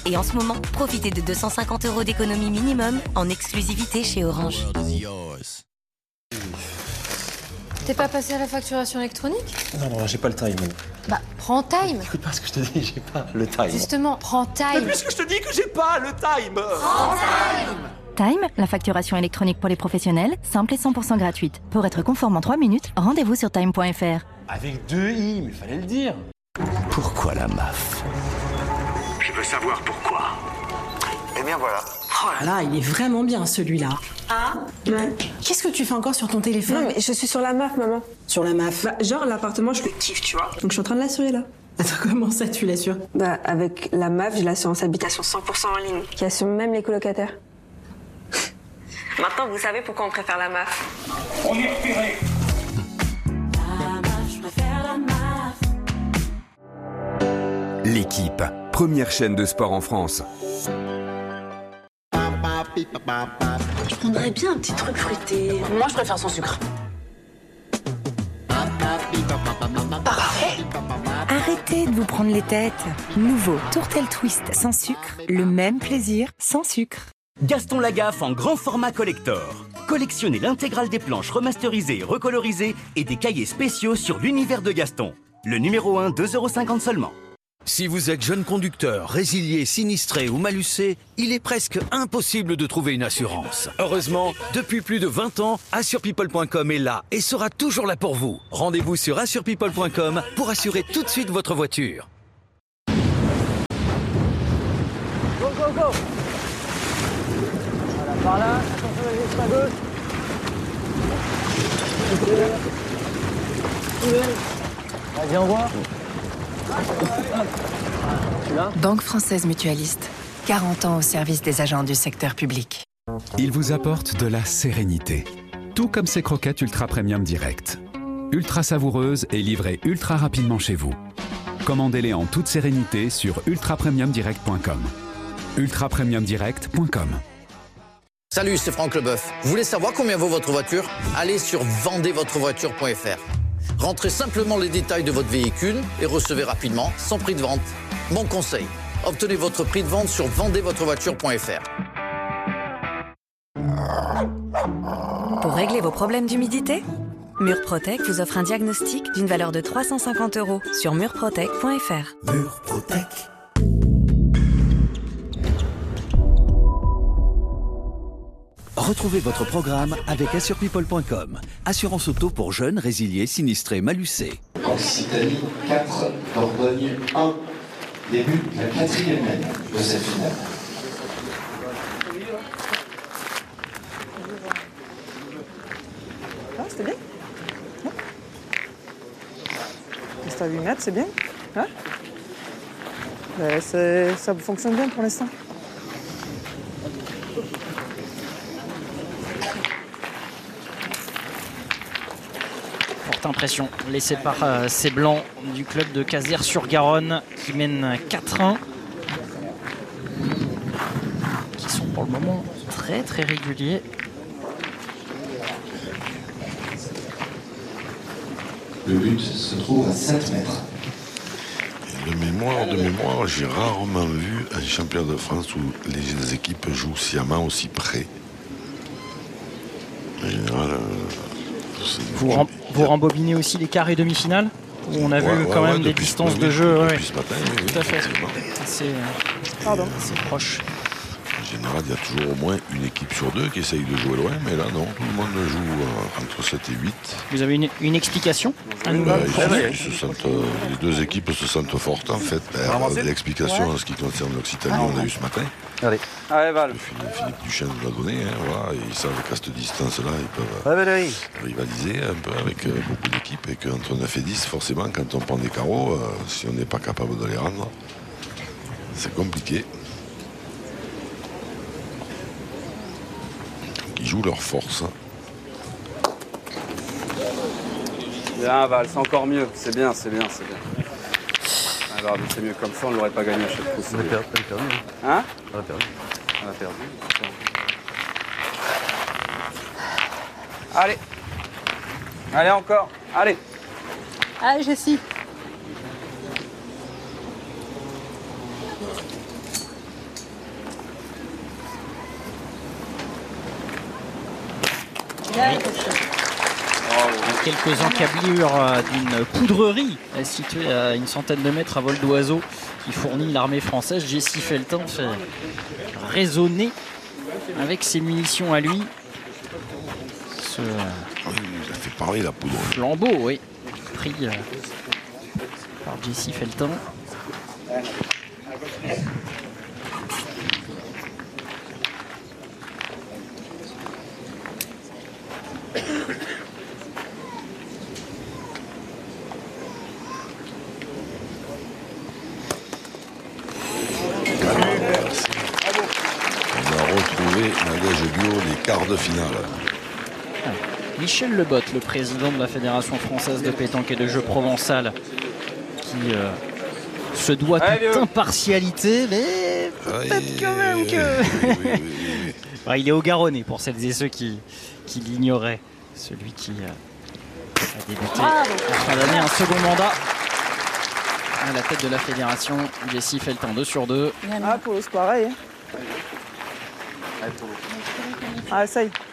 Et en ce moment, profitez de 250 € d'économie minimum en exclusivité chez Orange. T'es pas passé à la facturation électronique? Non, j'ai pas le time. Bah, prends Time. Écoute pas ce que je te dis, j'ai pas le time. Justement, prends Time. Mais puisque je te dis que j'ai pas le time. Prends Time. Time, la facturation électronique pour les professionnels, simple et 100% gratuite. Pour être conforme en 3 minutes, rendez-vous sur time.fr. Avec 2 i, mais fallait le dire. Pourquoi la MAF? Je veux savoir pourquoi. Eh bien voilà. Oh là là, il est vraiment bien celui-là. Ah ouais. Qu'est-ce que tu fais encore sur ton téléphone? Non mais je suis sur la MAF, maman. Sur la MAF? Bah, genre l'appartement, je le kiffe, tu vois. Donc je suis en train de l'assurer là. Attends, comment ça tu l'assures? Bah avec la MAF, j'ai l'assurance habitation 100% en ligne, qui assure même les colocataires. Maintenant, vous savez pourquoi on préfère la MAF. On est repéré. L'équipe, première chaîne de sport en France. Je prendrais bien un petit truc fruité. Moi je préfère sans sucre. Parfait. Arrêtez de vous prendre les têtes. Nouveau Tourtel Twist sans sucre, le même plaisir sans sucre. Gaston Lagaffe en grand format collector. Collectionnez l'intégrale des planches remasterisées et recolorisées et des cahiers spéciaux sur l'univers de Gaston. Le numéro 1, 2,50 € seulement. Si vous êtes jeune conducteur, résilié, sinistré ou malucé, il est presque impossible de trouver une assurance. Heureusement, depuis plus de 20 ans, AssurePeople.com est là et sera toujours là pour vous. Rendez-vous sur AssurePeople.com pour assurer tout de suite votre voiture. Go, go, go! Voilà, par là, attention à la gauche, à gauche. Vas-y, on voit. Banque Française Mutualiste. 40 ans au service des agents du secteur public. Il vous apporte de la sérénité. Tout comme ses croquettes Ultra Premium Direct. Ultra savoureuses et livrées ultra rapidement chez vous. Commandez-les en toute sérénité sur ultrapremiumdirect.com. ultrapremiumdirect.com. Salut, c'est Franck Leboeuf. Vous voulez savoir combien vaut votre voiture? Allez sur vendezvotrevoiture.fr. Rentrez simplement les détails de votre véhicule et recevez rapidement son prix de vente. Mon conseil, obtenez votre prix de vente sur vendezvotrevoiture.fr. Pour régler vos problèmes d'humidité, Murprotec vous offre un diagnostic d'une valeur de 350 € sur murprotec.fr. Murprotec. Retrouvez votre programme avec AssurePeople.com. Assurance auto pour jeunes, résiliés, sinistrés, malucés. Occitanie 4, Dordogne 1. Début de la 4e année de cette finale. Ah, c'était bien. Reste à 8 mètres, c'est bien. Hein? Ça fonctionne bien pour l'instant. Forte impression laissée par ces Blancs du club de Cazières-sur-Garonne qui mènent 4-1. Qui sont pour le moment très très réguliers. Le but se trouve à 7 mètres. De mémoire, j'ai rarement vu un championnat de France où les équipes jouent sciemment aussi près. En général, vous rembobinez aussi les quarts et demi-finales où on a vu quand même des distances de jeu. Depuis ce matin, tout à fait. C'est proche. En général, il y a toujours au moins une équipe sur deux qui essaye de jouer loin, mais là, non, tout le monde joue entre 7 et 8. Vous avez une explication Les deux équipes se sentent fortes, en fait. L'explication en ce qui concerne l'Occitanie, on a eu ce matin. Allez, Val. Philippe Duchesne nous l'a donné, voilà, ils savent qu'à cette distance-là, ils peuvent rivaliser un peu avec beaucoup d'équipes, et qu'entre 9 et 10, forcément, quand on prend des carreaux, si on n'est pas capable de les rendre, c'est compliqué. Ils jouent leur force. Bien, Val, c'est encore mieux. C'est bien. Alors, c'est mieux comme ça, on ne l'aurait pas gagné à chaque coup. On a perdu. Hein? On a perdu. Allez, encore. Allez, Jessie. Quelques encablures d'une poudrerie située à une centaine de mètres à vol d'oiseau qui fournit l'armée française. Jessie Feltin fait résonner avec ses munitions à lui. Il nous a fait parler la poudrerie. Flambeau, oui, pris par Jessie Feltin. On a retrouvé Nadège Bio des quarts de finale. Michel Lebotte, le président de la Fédération française de pétanque et de jeux provençal, qui se doit toute impartialité, mais peut-être quand même que... Oui. Il est au Garonnais pour celles et ceux qui l'ignoraient. Celui qui a débuté en fin d'année un second mandat à la tête de la fédération. Jessie Feltin 2 sur 2. Ah, pour c'est pareil. Ah, ça y est.